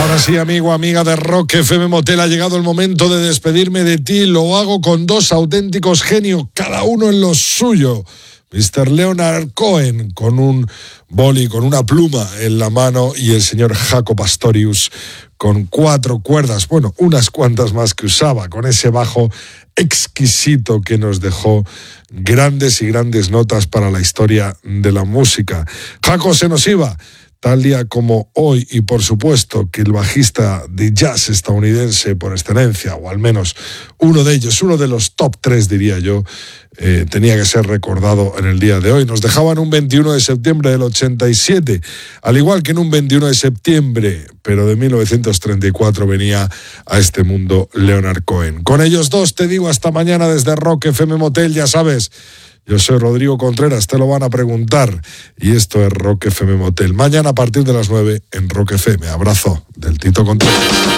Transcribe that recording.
Ahora sí, amigo, amiga de Rock FM Motel, ha llegado el momento de despedirme de ti. Lo hago con dos auténticos genios, cada uno en lo suyo. Mr. Leonard Cohen con un boli, con una pluma en la mano, y el señor Jaco Pastorius con 4 cuerdas, bueno, unas cuantas más que usaba, con ese bajo exquisito que nos dejó grandes y grandes notas para la historia de la música. Jaco se nos iba tal día como hoy, y por supuesto que el bajista de jazz estadounidense por excelencia, o al menos uno de ellos, uno de los top 3 diría yo, tenía que ser recordado en el día de hoy. Nos dejaban un 21 de septiembre del 87, al igual que en un 21 de septiembre, pero de 1934 venía a este mundo Leonard Cohen. Con ellos dos te digo hasta mañana desde Rock FM Motel, ya sabes. Yo soy Rodrigo Contreras, te lo van a preguntar, y esto es Rock FM Motel. Mañana a partir de las 9 en Rock FM. Abrazo del Tito Contreras.